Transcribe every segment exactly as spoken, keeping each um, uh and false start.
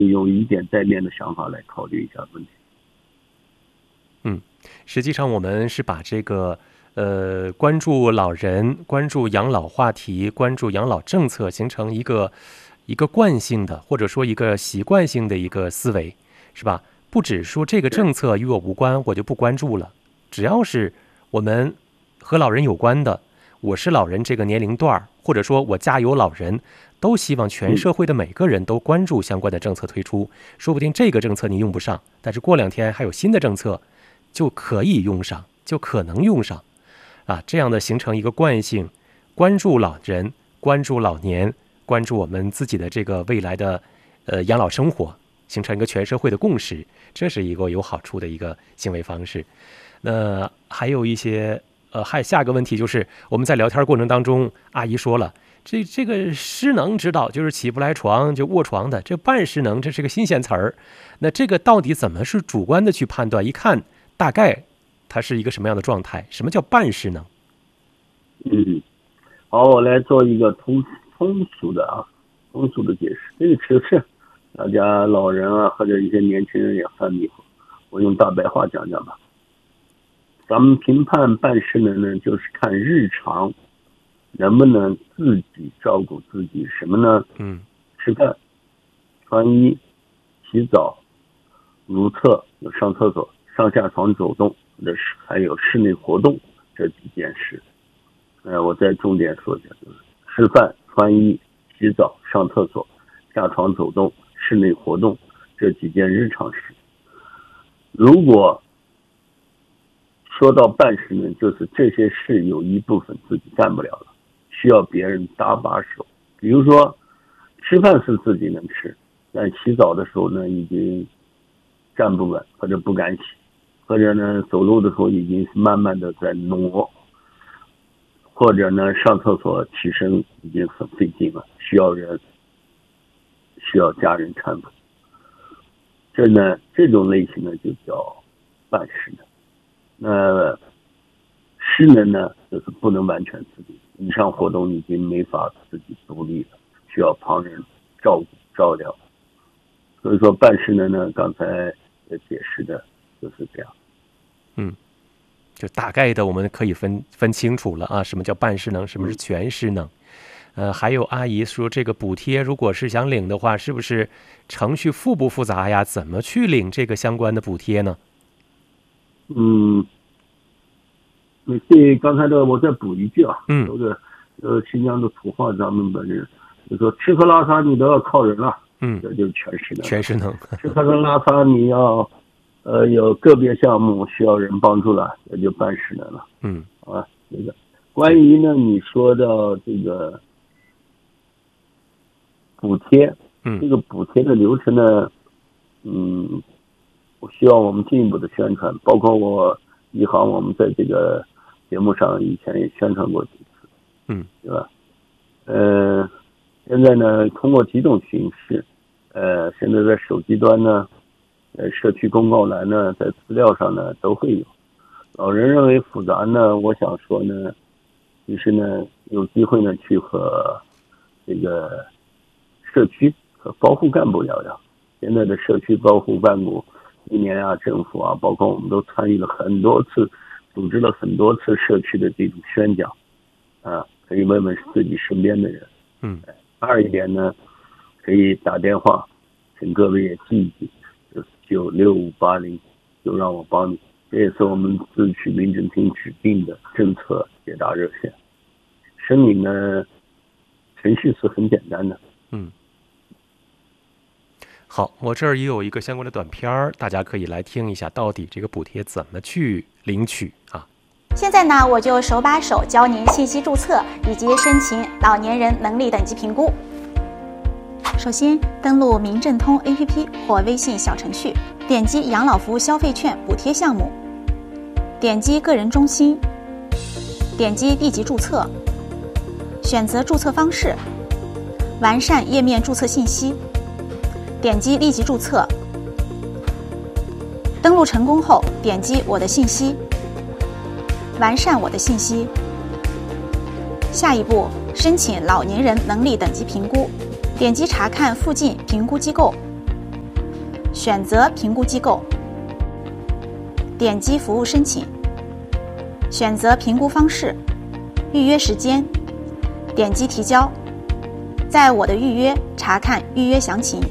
用以点带面的想法来考虑一下问题。 嗯，实际上我们是把这个呃关注老人、关注养老话题、关注养老政策形成一个一个惯性的，或者说一个习惯性的一个思维，是吧？不只说这个政策与我无关，我就不关注了。只要是我们和老人有关的，我是老人这个年龄段，或者说我家有老人，都希望全社会的每个人都关注相关的政策推出。说不定这个政策你用不上，但是过两天还有新的政策就可以用上，就可能用上啊，这样的形成一个惯性，关注老人，关注老年，关注我们自己的这个未来的呃养老生活，形成一个全社会的共识，这是一个有好处的一个行为方式。那还有一些呃，还下一个问题就是我们在聊天过程当中，阿姨说了，这这个失能知道就是起不来床就卧床的，这半失能这是个新鲜词儿，那这个到底怎么是主观的去判断？一看大概它是一个什么样的状态？什么叫半失能？ 嗯，好，我来做一个通通俗的啊，通俗的解释。这个其实大家老人啊或者一些年轻人也犯迷惑，我用大白话讲讲吧。咱们评判半失能呢，就是看日常能不能自己照顾自己，什么呢？ 嗯， 吃饭、穿衣、洗澡、如厕、上厕所、上下床走动，或者是还有室内活动这几件事。呃，我再重点说一下，就是吃饭、穿衣、洗澡、上厕所、下床走动、室内活动这几件日常事。如果说到半失能，就是这些事有一部分自己干不了了，需要别人搭把手。比如说吃饭是自己能吃，但洗澡的时候呢已经站不稳，或者不敢洗，或者呢走路的时候已经是慢慢的在挪，或者呢上厕所起身已经很费劲了，需要人需要家人搀扶。这呢这种类型呢就叫半失能。那失能呢，就是不能完全自理，以上活动已经没法自己独立了，需要旁人照顾照料。所以说半失能呢，刚才解释的就是这样。 嗯，就大概的我们可以分分清楚了啊，什么叫半失能，什么是全失能。呃，还有阿姨说，这个补贴如果是想领的话，是不是程序复不复杂呀？怎么去领这个相关的补贴呢？ 嗯，对刚才的我再补一句啊， 嗯， 这个呃新疆的土话，咱们本人就说吃喝拉撒你都要靠人了， 嗯， 这就是全失能。 全失能， 吃喝跟拉撒你要呃有个别项目需要人帮助了，也就半失能了。 嗯， 好吧，这个关于呢你说到这个补贴， 嗯， 这个补贴的流程呢，嗯。我希望我们进一步的宣传，包括我一航，我们在这个节目上以前也宣传过几次， 嗯， 对吧？呃，现在呢，通过几种形式，呃，现在在手机端呢，呃，社区公告栏呢，在资料上呢都会有。老人认为复杂呢，我想说呢，其实呢，有机会呢去和这个社区和保护干部聊聊。现在的社区保护干部。一年啊，政府啊，包括我们都参与了很多次，组织了很多次社区的这种宣讲，啊，可以问问自己身边的人。 嗯， 二一点呢，可以打电话，请各位也记一记，就是九六五八零，就让我帮你。这也是我们自区民政厅指定的政策解答热线。申领呢，程序是很简单的。 嗯。好，我这儿也有一个相关的短片儿，大家可以来听一下，到底这个补贴怎么去领取啊？ 现在呢，我就手把手教您信息注册以及申请老年人能力等级评估。首先，登录民政通 A P P 或微信小程序，点击养老服务消费券补贴项目，点击个人中心，点击立即注册，选择注册方式，完善页面注册信息。点击立即注册，登录成功后，点击我的信息，完善我的信息。下一步，申请老年人能力等级评估，点击查看附近评估机构， 选择评估机构，点击服务申请，选择评估方式，预约时间，点击提交，在我的预约查看预约详情。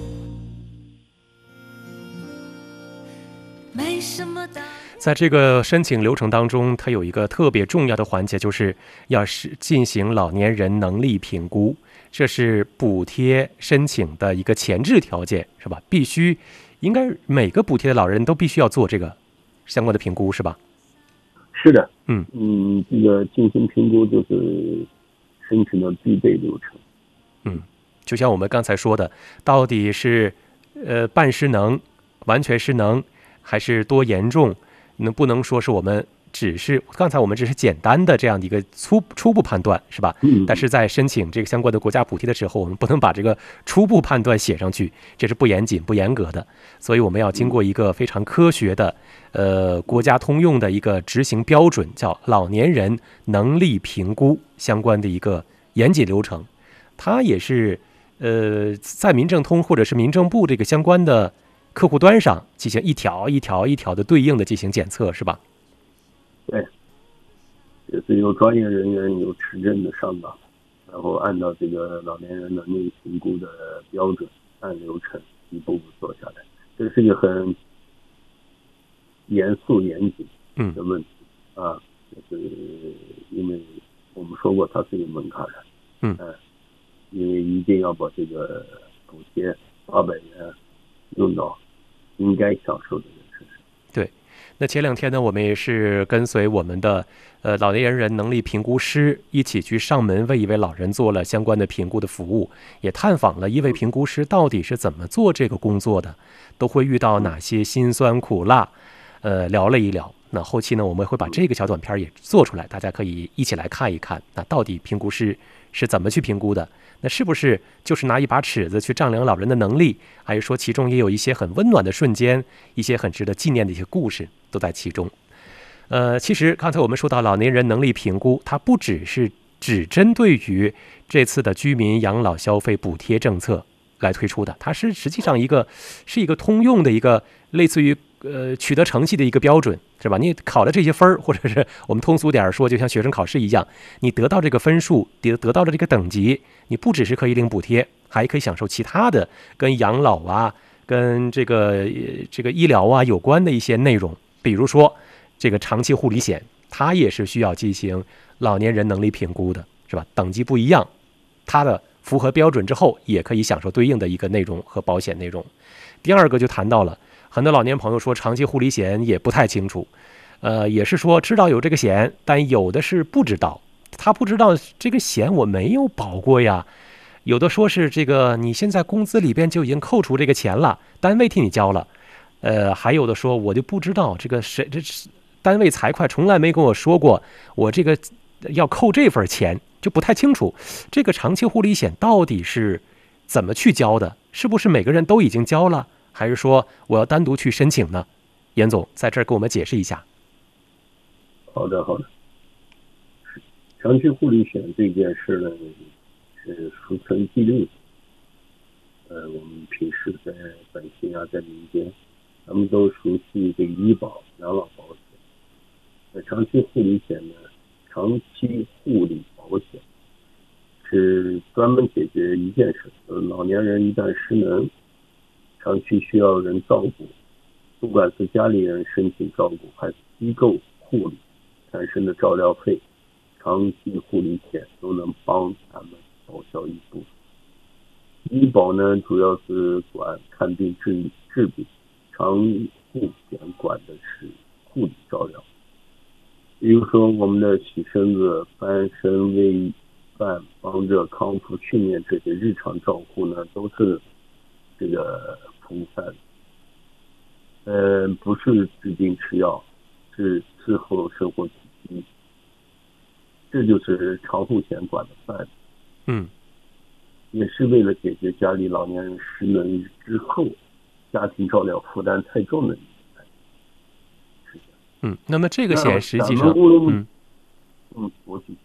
在这个申请流程当中，它有一个特别重要的环节，就是要是进行老年人能力评估，这是补贴申请的一个前置条件，是吧？必须，应该每个补贴的老人都必须要做这个相关的评估，是吧？ 是的， 嗯嗯，这个进行评估就是申请的必备流程。 嗯，就像我们刚才说的，到底是呃半失能、完全失能，还是多严重？能不能说是我们只是刚才我们只是简单的这样的一个初初步判断，是吧？ 嗯， 但是在申请这个相关的国家补贴的时候，我们不能把这个初步判断写上去，这是不严谨、不严格的。所以我们要经过一个非常科学的，呃，国家通用的一个执行标准，叫老年人能力评估相关的一个严谨流程。它也是呃，在民政通或者是民政部这个相关的客户端上进行一条一条一条的对应的进行检测，是吧？ 对，也是由专业人员有持证的上岗，然后按照这个老年人能力评估的标准，按流程一步步做下来。这是一个很严肃严谨的问题、嗯、啊，就是因为我们说过它是一个门槛的， 嗯、 呃，因为一定要把这个补贴八百元用到应该享受的人身上。 对，那前两天呢，我们也是跟随我们的呃老年人能力评估师一起去上门为一位老人做了相关的评估的服务，也探访了一位评估师到底是怎么做这个工作的，都会遇到哪些辛酸苦辣，呃，聊了一聊。那后期呢，我们会把这个小短片也做出来，大家可以一起来看一看，那到底评估师是怎么去评估的？那是不是就是拿一把尺子去丈量老人的能力？还是说其中也有一些很温暖的瞬间，一些很值得纪念的一些故事都在其中？呃，其实刚才我们说到老年人能力评估，它不只是只针对于这次的居民养老消费补贴政策来推出的，它是实际上一个是一个通用的一个类似于呃取得成绩的一个标准，是吧？你考了这些分儿，或者是我们通俗点说，就像学生考试一样，你得到这个分数，得得到了这个等级，你不只是可以领补贴，还可以享受其他的跟养老啊、跟这个这个医疗啊有关的一些内容，比如说这个长期护理险，它也是需要进行老年人能力评估的，是吧？等级不一样，它的符合标准之后，也可以享受对应的一个内容和保险内容。第二个就谈到了很多老年朋友说长期护理险也不太清楚，呃，也是说知道有这个险，但有的是不知道，他不知道这个险我没有保过呀。有的说是这个你现在工资里边就已经扣除这个钱了，单位替你交了，呃，还有的说我就不知道这个谁这单位财会从来没跟我说过我这个要扣这份钱，就不太清楚这个长期护理险到底是怎么去交的，是不是每个人都已经交了，还是说我要单独去申请呢？严总在这儿给我们解释一下。 好的好的，长期护理险这件事呢是俗称第六，呃，我们平时在百姓啊，在民间，他们都熟悉这个医保、养老保险。那长期护理险呢，长期护理保险是专门解决一件事，就是老年人一旦失能，长期需要人照顾，不管是家里人申请照顾，还是机构护理产生的照料费，长期护理险都能帮他们报销一部分。医保呢，主要是管看病治治病，长护险管的是护理照料。比如说我们的洗身子、翻身、喂饭、帮着康复训练这些日常照护呢，都是这个服务范围。呃，不是治病吃药，是伺候生活起居，这就是长护险管的范围。 嗯， 也是为了解决家里老年人失能之后家庭照料负担太重的。 嗯，那么这个险实际上， 嗯嗯，我举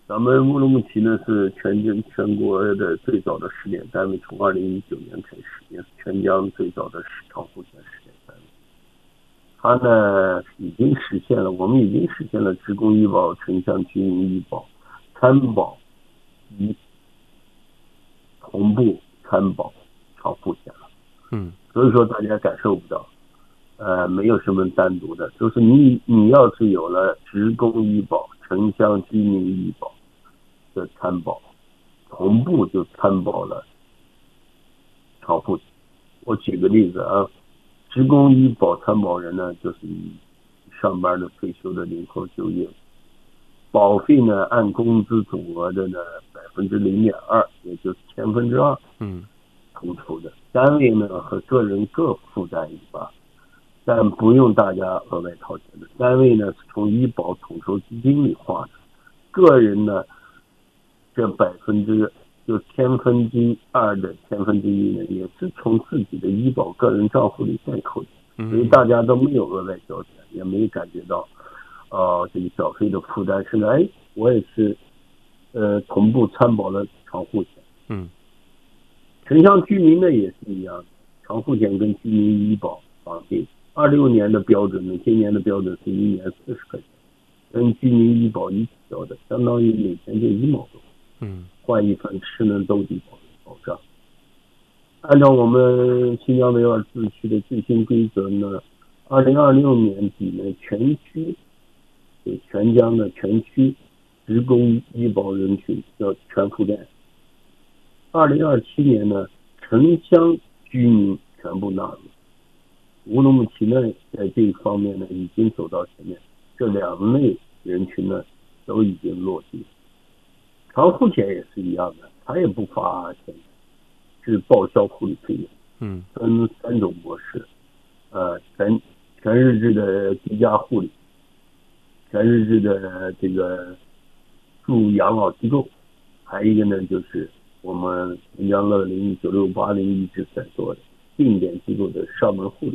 咱们乌鲁木齐呢是全全全国的最早的试点单位，从二零一九年开始，也是全疆最早的长户县试点单位。它呢已经实现了，我们已经实现了职工医保、城乡居民医保、参保及同步参保长户县了。 嗯， 所以说大家感受不到，呃，没有什么单独的，就是你你要是有了职工医保、城乡居民医保的参保，同步就参保了长户县。我举个例子啊，职工医保参保人呢，就是以上班的退休的零后就业，保费呢按工资总额的呢百分之零点二，也就是千分之二， 嗯， 统筹的。单位呢和个人各负担一半，但不用大家额外掏钱的。单位呢是从医保统筹基金里划的，个人呢这百分之就千分之二的千分之一呢，也是从自己的医保个人账户里再扣钱，所以大家都没有额外交钱，也没感觉到，呃，这个缴费的负担。是呢，哎，我也是，呃，同步参保了长户险。 嗯， 城乡居民呢也是一样的，长户险跟居民医保绑定。二六年的标准呢，今年的标准是一年四十块钱，跟居民医保一起交的，相当于每天就一毛多。 嗯， 换一份吃能兜底保保障。按照我们新疆维吾尔自治区的最新规则呢，二零二六年底呢，全区就全疆的全区职工医保人群要全覆盖。二零二七年呢，城乡居民全部纳入。乌鲁木齐呢，在这一方面呢，已经走到前面，这两类人群呢，都已经落地。长户险也是一样的，它也不发钱，是报销护理费用。 嗯， 分三种模式，呃，全全日制的居家护理，全日制的这个住养老机构，还有一个呢就是我们新疆乐龄九六八零一直在做的定点机构的上门护理。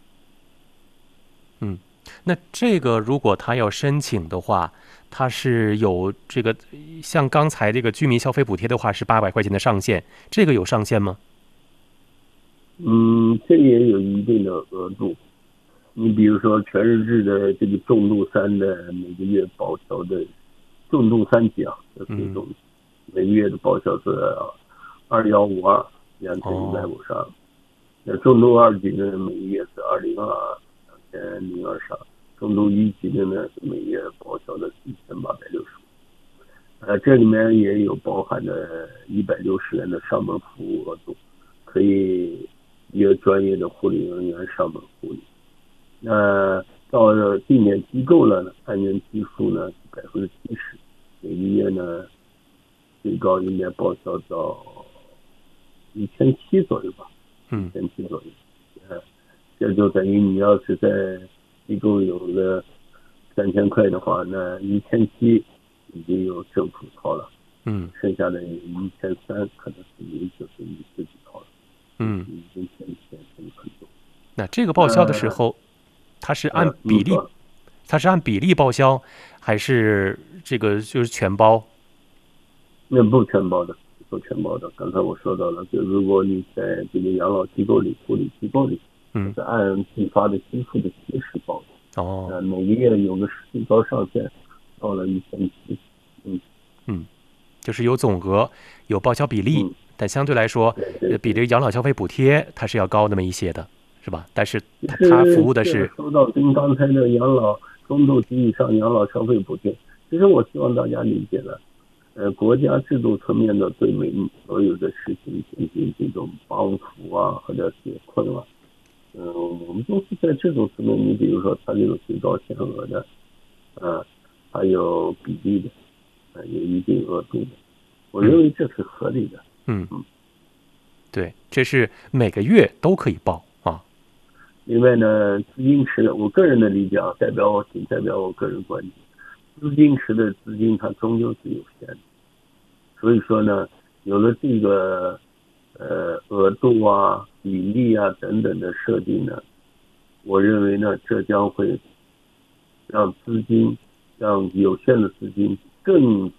嗯，那这个如果他要申请的话，他是有这个像刚才这个居民消费补贴的话是八百块钱的上限，这个有上限吗？ 嗯，这也有一定的额度。你比如说全日制的这个重度三的每个月报销的重度三级啊，这这种每个月的报销是二幺五二两千一百五十二，那重度二级的每个月是二零二两千零二十二，重度一级的呢是每月报销的一千八百六十五。呃，这里面也有包含的一百六十元的上门服务额度，可以约专业的护理人员上门护理。那到了定点机构了，按年支付呢百分之七十，每个月呢最高应该报销到一千七左右吧， 嗯， 一千七左右。呃，这就等于你要是在机构有了三千块的话，那一千七已经有政府掏了， 嗯， 剩下的一千三可能是你就是你自己掏了， 嗯， 已经欠钱欠很多。 那这个报销的时候，它是按比例，它是按比例报销，还是这个就是全包？ 那不全包的，不全包的。刚才我说到了，就如果你在这个养老机构里、护理机构里， 嗯， 是按计发的支付的形式报的。 哦， 呃，每个月有个最高上限，到了一千七。嗯嗯，就是有总额，有报销比例， 嗯、 但相对来说， 对对对比这个养老消费补贴它是要高那么一些的，是吧？但是它服务的是说到跟刚才的养老中度及以上养老消费补贴，其实我希望大家理解了。呃，国家制度层面的对每所有的事情进行这种帮扶啊，或者解困啊，嗯、呃，我们都是在这种层面。你比如说，它这种最高限额的，呃，还有比例的，呃，有一定额度的，我认为这是合理的。 嗯嗯，对，这是每个月都可以报啊。 另外呢，资金池，我个人的理解啊，代表我仅代表我个人观点，资金池的资金它终究是有限的。所以说呢，有了这个呃额度啊、比例啊等等的设定呢，我认为呢，这将会让资金、让有限的资金更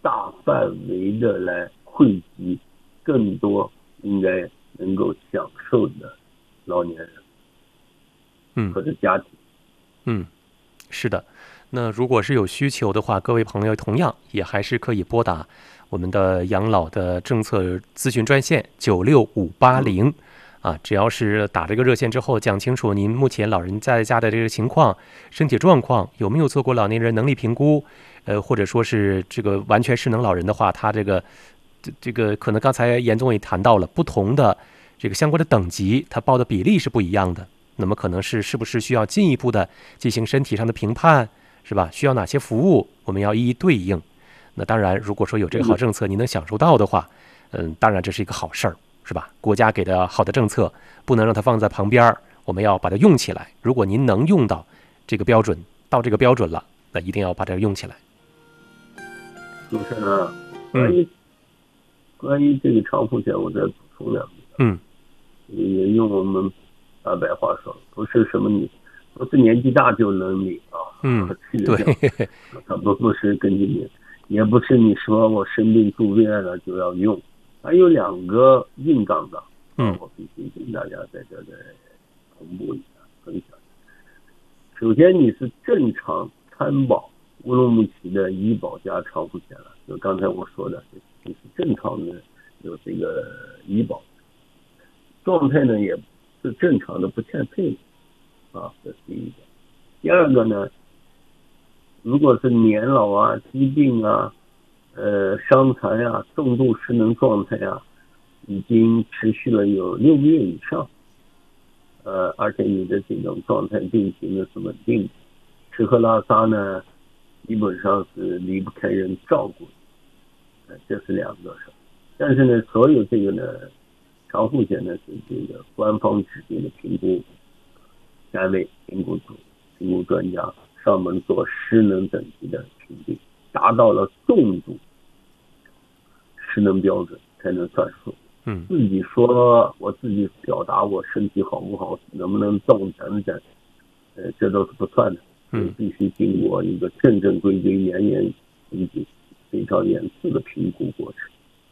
大范围的来惠及更多应该能够享受的老年人， 嗯， 或者家庭。 嗯，是的。那如果是有需求的话，各位朋友同样也还是可以拨打我们的养老的政策咨询专线九六五八零啊，只要是打这个热线之后，讲清楚您目前老人在家的这个情况、身体状况，有没有做过老年人能力评估，呃，或者说是这个完全失能老人的话，他这个这这个可能刚才严总也谈到了不同的这个相关的等级，它报的比例是不一样的。那么可能是是不是需要进一步的进行身体上的评判，是吧？需要哪些服务，我们要一一对应。那当然，如果说有这个好政策，您能享受到的话，嗯，当然这是一个好事儿，是吧？国家给的好的政策，不能让它放在旁边，我们要把它用起来。如果您能用到这个标准，到这个标准了，那一定要把它用起来。 主持人啊，关于、嗯、关于这个长护险，我再补充两句。 嗯， 也用我们大白话说，不是什么你。不是年纪大就能领啊， 嗯，对， 它不不是根据你，也不是你说我生病住院了就要用，还有两个硬杠杠， 嗯， 我必须跟大家在这里同步一下分享。首先你是正常参保乌鲁木齐的医保加长护险了，就刚才我说的，你是正常的有这个医保状态呢，也是正常的不欠费的。啊，这是一个。第二个呢，如果是年老啊、疾病啊、呃伤残啊、重度失能状态啊，已经持续了有六个月以上，呃，而且你的这种状态病情呢是稳定的，吃喝拉撒呢，基本上是离不开人照顾的，呃，这是两个事。但是呢，所有这个呢，长护险呢是这个官方指定的评估。单位评估组、评估专家上门做失能等级的评定，达到了重度失能标准才能算数。 嗯， 自己说我自己表达我身体好不好，能不能动等等，呃，这都是不算的。 嗯， 必须经过一个正正规规、严严谨谨、非常严肃的评估过程。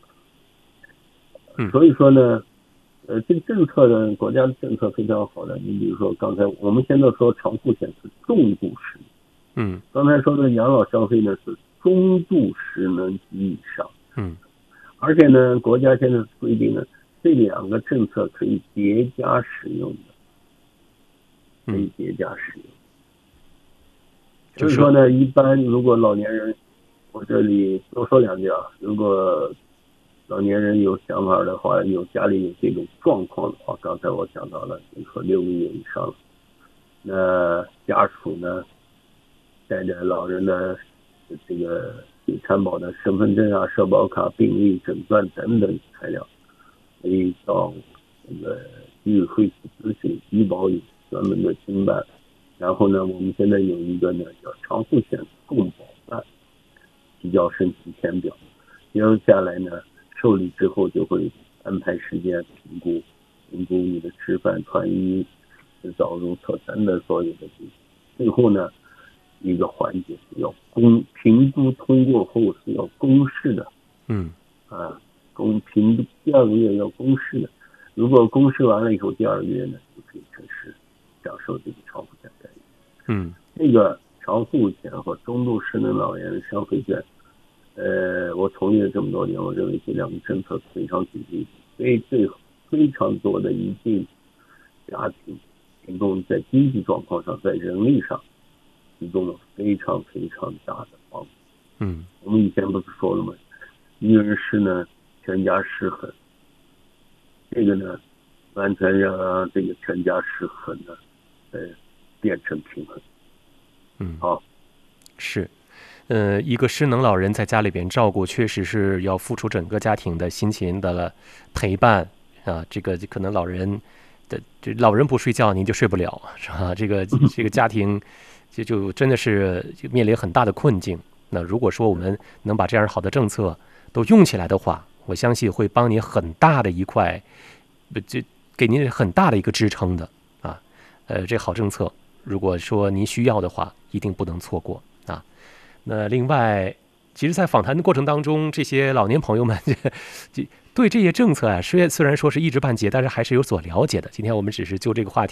嗯， 所以说呢。呃，这个政策呢，国家的政策非常好的。你比如说，刚才我们现在说长护险是重度失能，嗯， 刚才说的养老消费呢是中度失能及以上， 嗯， 而且呢，国家现在规定呢，这两个政策可以叠加使用的，可以叠加使用。所以说呢，一般如果老年人，我这里多说两句啊，如果老年人有想法的话，有家里有这种状况的话，刚才我讲到了，比如说六个月以上了，那家属呢带着老人的这个有参保的身份证啊、社保卡、病历诊断等等材料，可以到这个居委会去咨询，医保有专门的经办。然后呢，我们现在有一个呢叫长护险共保办，提交申请填表，接下来呢。受理之后就会安排时间评估，评估你的吃饭、穿衣、洗澡、如厕等等所有的这些。最后呢，一个环节是要公评估通过后是要公示的， 嗯， 啊，公评第二个月要公示的。如果公示完了以后，第二个月呢就可以正式享受这个长护险待遇。 嗯， 这个长护险和中度失能老年消费券。呃，我从业这么多年，我认为这两个政策非常紧密，对对非常多的一定家庭提供在经济状况上、在人力上提供了非常非常大的帮助。 嗯， 我们以前不是说了吗？一人失能，全家失衡。这个呢，完全让这个全家失衡呢，呃，变成平衡。 嗯， 好， 是。呃，一个失能老人在家里边照顾，确实是要付出整个家庭的辛勤的陪伴啊。这个可能老人的这老人不睡觉，您就睡不了，是吧？这个这个家庭就就真的是面临很大的困境。那如果说我们能把这样好的政策都用起来的话，我相信会帮您很大的一块，这给您很大的一个支撑的啊。呃，这好政策，如果说您需要的话，一定不能错过啊。那另外， 其实，在访谈的过程当中，这些老年朋友们对这些政策啊，虽虽然说是一知半解，但是还是有所了解的。今天我们只是就这个话题